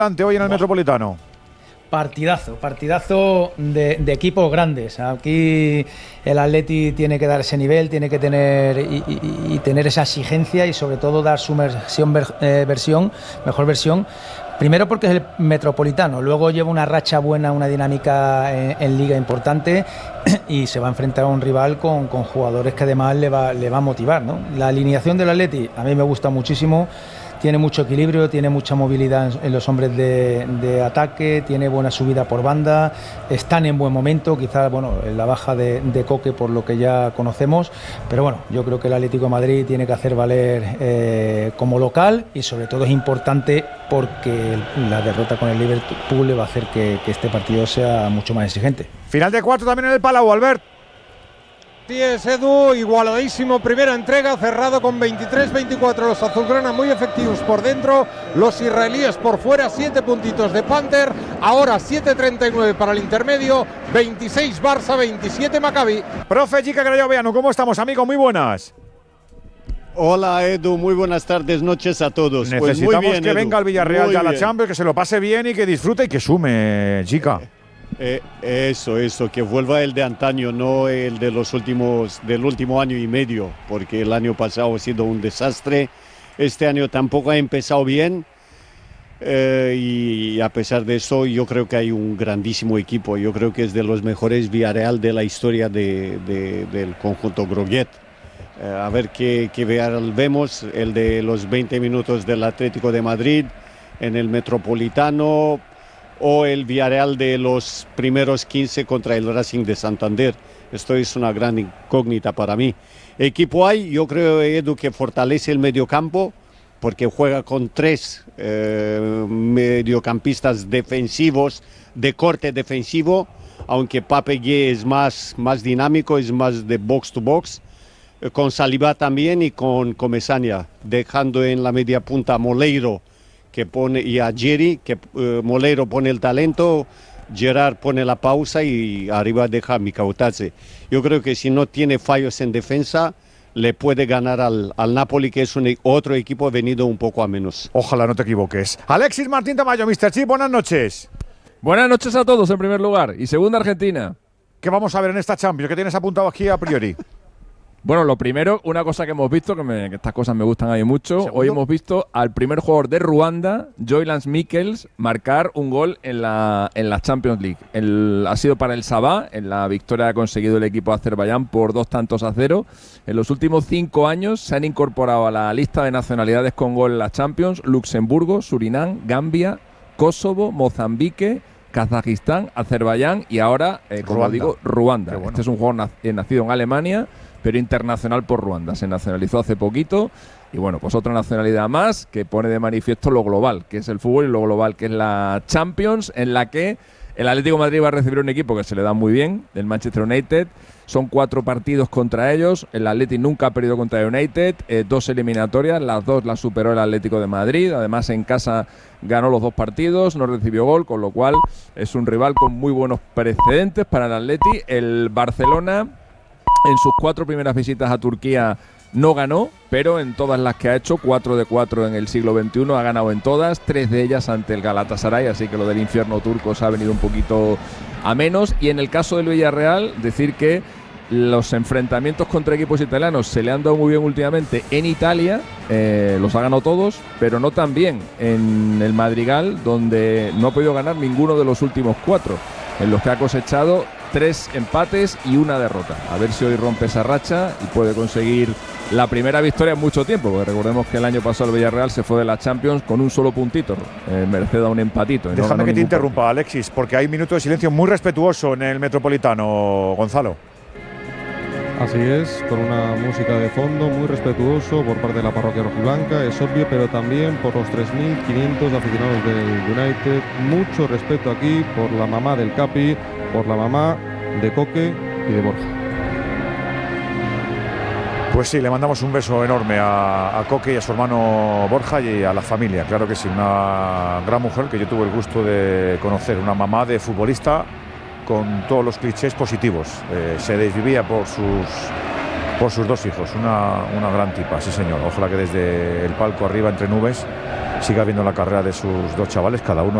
hoy en el Metropolitano. Partidazo de equipos grandes. Aquí el Atleti tiene que dar ese nivel, tiene que tener y tener esa exigencia y sobre todo dar su mejor versión. Primero porque es el Metropolitano, luego lleva una racha buena, una dinámica en Liga importante y se va a enfrentar a un rival con jugadores que además le va a motivar, ¿no? La alineación del Atleti a mí me gusta muchísimo. Tiene mucho equilibrio, tiene mucha movilidad en los hombres de ataque, tiene buena subida por banda, están en buen momento, quizás la baja de Coque por lo que ya conocemos, pero bueno, yo creo que el Atlético de Madrid tiene que hacer valer como local y sobre todo es importante porque la derrota con el Liverpool le va a hacer que este partido sea mucho más exigente. Final de cuarto también en el Palau, Albert. Sí es, Edu, igualadísimo, primera entrega, cerrado con 23-24, los azulgrana muy efectivos por dentro, los israelíes por fuera, 7 puntitos de Panther, ahora 7:39 para el intermedio, 26 Barça, 27 Maccabi. Profe Jica Crayoveanu, ¿cómo estamos, amigo? Muy buenas. Hola Edu, muy buenas tardes, noches a todos. Necesitamos pues muy bien, que Edu, venga el Villarreal muy ya a la bien. Champions, que se lo pase bien y que disfrute y que sume, Jica. Eso, que vuelva el de antaño, no el de del último año y medio, porque el año pasado ha sido un desastre. Este año tampoco ha empezado bien y a pesar de eso yo creo que hay un grandísimo equipo. Yo creo que es de los mejores Villarreal de la historia del conjunto Groguet. A ver qué Villarreal vemos, el de los 20 minutos del Atlético de Madrid en el Metropolitano, o el Villarreal de los primeros 15 contra el Racing de Santander. Esto es una gran incógnita para mí. Equipo hay, yo creo, Edu, que fortalece el mediocampo, porque juega con 3 mediocampistas defensivos, de corte defensivo, aunque Pape Gueye es más dinámico, es más de box to box, con Saliba también y con Comesaña, dejando en la media punta a Moleiro, que pone, y a Jerry, que Moleiro pone el talento, Gerard pone la pausa y arriba deja a Mikautadze. Yo creo que si no tiene fallos en defensa, le puede ganar al Napoli, que es otro equipo venido un poco a menos. Ojalá no te equivoques. Alexis Martín Tamayo, Mr. Chip, buenas noches. Buenas noches a todos en primer lugar. Y segunda, Argentina. ¿Qué vamos a ver en esta Champions? ¿Qué tienes apuntado aquí a priori? Bueno, lo primero, una cosa que hemos visto, que estas cosas me gustan a mí mucho. Hoy hemos visto al primer jugador de Ruanda, Joylands Mikkels, marcar un gol en la Champions League. Ha sido para el Sabah, en la victoria que ha conseguido el equipo de Azerbaiyán por 2-0. En los últimos 5 años se han incorporado a la lista de nacionalidades con gol en la Champions Luxemburgo, Surinam, Gambia, Kosovo, Mozambique, Kazajistán, Azerbaiyán y ahora, como digo, Ruanda. Bueno. Este es un jugador nacido en Alemania, pero internacional por Ruanda. Se nacionalizó hace poquito y bueno, pues otra nacionalidad más que pone de manifiesto lo global, que es el fútbol, y lo global, que es la Champions, en la que el Atlético de Madrid va a recibir un equipo que se le da muy bien, el Manchester United. Son 4 partidos contra ellos. El Atleti nunca ha perdido contra el United. 2 eliminatorias, las 2 las superó el Atlético de Madrid. Además, en casa ganó los 2 partidos, no recibió gol, con lo cual es un rival con muy buenos precedentes para el Atleti. El Barcelona, en sus 4 primeras visitas a Turquía, no ganó, pero en todas las que ha hecho, 4 de 4 en el siglo XXI, ha ganado en todas, 3 de ellas ante el Galatasaray, así que lo del infierno turco se ha venido un poquito a menos. Y en el caso del Villarreal, decir que los enfrentamientos contra equipos italianos se le han dado muy bien últimamente en Italia, los ha ganado todos, pero no tan bien en el Madrigal, donde no ha podido ganar ninguno de los últimos 4, en los que ha cosechado 3 empates y 1 derrota. A ver si hoy rompe esa racha y puede conseguir la primera victoria en mucho tiempo, porque recordemos que el año pasado el Villarreal se fue de la Champions con un solo puntito, merced a un empatito. Déjame que te interrumpa, Alexis, porque hay minuto de silencio muy respetuoso en el Metropolitano, Gonzalo. Así es, con una música de fondo muy respetuoso por parte de la parroquia rojiblanca, es obvio, pero también por los 3.500 aficionados del United. Mucho respeto aquí por la mamá del Capi, por la mamá de Coque y de Borja. Pues sí, le mandamos un beso enorme a Coque y a su hermano Borja y a la familia. Claro que sí, una gran mujer que yo tuve el gusto de conocer, una mamá de futbolista con todos los clichés positivos. Se desvivía por sus 2 hijos, una gran tipa, sí señor. Ojalá que desde el palco arriba entre nubes siga viendo la carrera de sus dos chavales, cada uno